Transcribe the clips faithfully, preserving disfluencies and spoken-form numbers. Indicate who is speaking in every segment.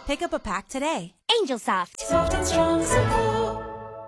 Speaker 1: Pick up a pack today.
Speaker 2: Angel Soft.
Speaker 3: Soft and strong, simple.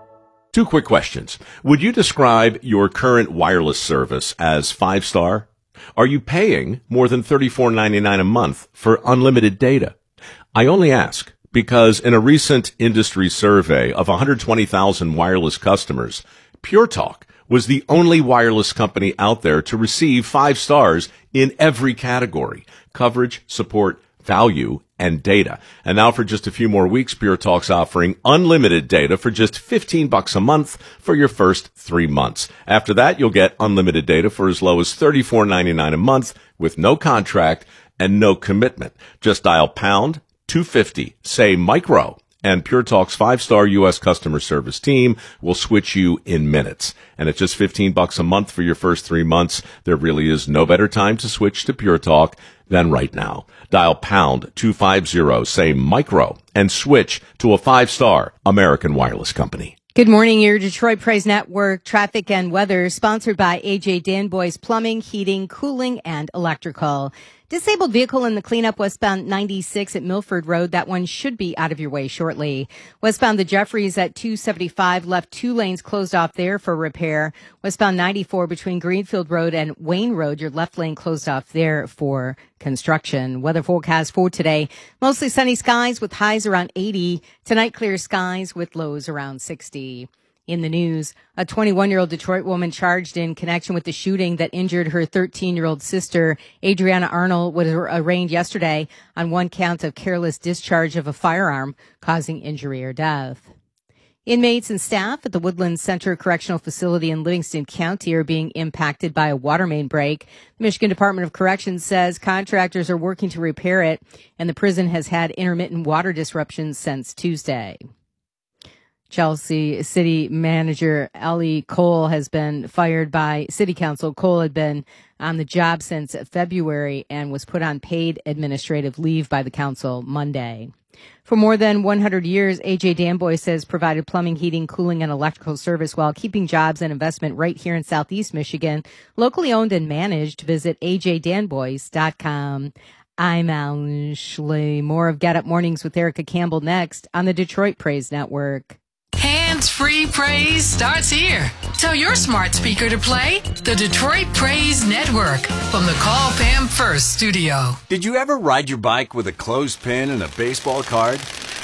Speaker 4: Two quick questions. Would you describe your current wireless service as five-star? Are you paying more than thirty-four ninety-nine a month for unlimited data? I only ask because in a recent industry survey of one hundred twenty thousand wireless customers, Pure Talk was the only wireless company out there to receive five stars in every category: coverage, support, value, and data. And now for just a few more weeks, Pure Talk's offering unlimited data for just fifteen bucks a month for your first three months. After that, you'll get unlimited data for as low as thirty-four ninety-nine a month with no contract and no commitment. Just dial pound two fifty, say micro, and Pure Talk's five-star U S customer service team will switch you in minutes. And at just fifteen bucks a month for your first three months, there really is no better time to switch to Pure Talk than right now. Dial pound two fifty, say micro, and switch to a five-star American wireless company.
Speaker 5: Good morning, your Detroit Praise Network traffic and weather, sponsored by A J Danboy's Plumbing, Heating, Cooling, and Electrical. Disabled vehicle in the cleanup westbound ninety-six at Milford Road. That one should be out of your way shortly. Westbound the Jeffries at two seventy-five left two lanes closed off there for repair. Westbound ninety-four between Greenfield Road and Wayne Road, your left lane closed off there for construction. Weather forecast for today: mostly sunny skies with highs around eighty. Tonight, clear skies with lows around sixty. In the news, a twenty-one-year-old Detroit woman charged in connection with the shooting that injured her thirteen-year-old sister, Adriana Arnold, was arraigned yesterday on one count of careless discharge of a firearm causing injury or death. Inmates and staff at the Woodlands Center Correctional Facility in Livingston County are being impacted by a water main break. The Michigan Department of Corrections says contractors are working to repair it, and the prison has had intermittent water disruptions since Tuesday. Chelsea City Manager Ellie Cole has been fired by City Council. Cole had been on the job since February and was put on paid administrative leave by the council Monday. For more than one hundred years, A J Danboy says provided plumbing, heating, cooling, and electrical service while keeping jobs and investment right here in Southeast Michigan. Locally owned and managed. Visit A J danboys dot com. I'm Alan Schley. More of Get Up Mornings with Erica Campbell next on the Detroit Praise Network.
Speaker 6: Hands-free praise starts here. Tell your smart speaker to play the Detroit Praise Network from the Call Pam First studio.
Speaker 7: Did you ever ride your bike with a clothespin and a baseball card?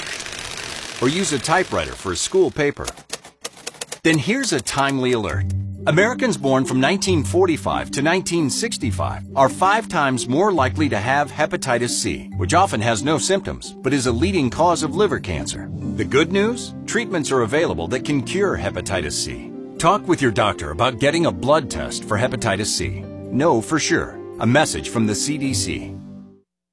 Speaker 7: Or use a typewriter for a school paper? Then here's a timely alert. Americans born from nineteen forty-five to nineteen sixty-five are five times more likely to have hepatitis C, which often has no symptoms, but is a leading cause of liver cancer. The good news? Treatments are available that can cure hepatitis C. Talk with your doctor about getting a blood test for hepatitis C. Know for sure. A message from the C D C.